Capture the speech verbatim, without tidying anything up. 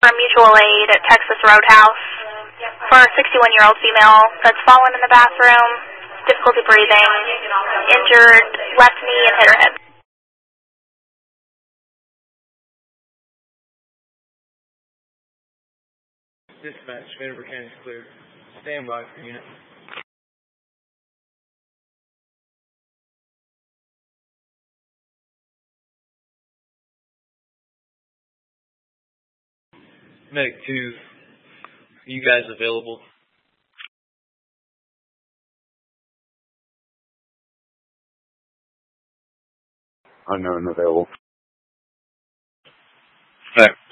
for mutual aid at Texas Roadhouse for a sixty-one-year-old female that's fallen in the bathroom, difficulty breathing, injured left knee and hit her head. Dispatch, Vanderbilt County is cleared. Stand by for unit. Medic two, are you guys available? Unknown available. All right.